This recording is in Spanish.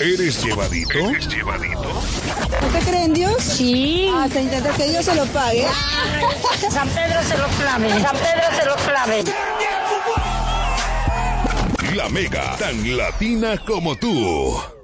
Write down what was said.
¿Eres llevadito? ¿No te creen en Dios? Sí. Hasta intenta que Dios se lo pague. San Pedro se lo clave. San Pedro se lo clave. La Mega, tan latina como tú.